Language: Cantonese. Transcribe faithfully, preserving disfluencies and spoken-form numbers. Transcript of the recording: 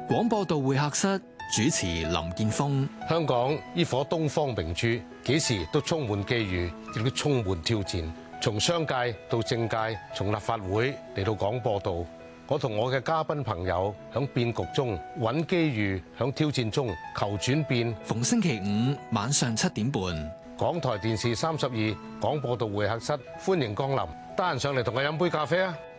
廣播道會客室主持林健鋒。 香港呢顆東方明珠，幾時都充滿機遇，亦都充滿挑戰。從商界到政界，從立法會嚟到廣播道，我同我嘅嘉賓朋友響變局中揾機遇，響挑戰中求轉變。 逢星期五晚上七點半， 港台電視三十二廣播道會客室，歡迎光臨。得閒上嚟同我飲杯咖啡啊！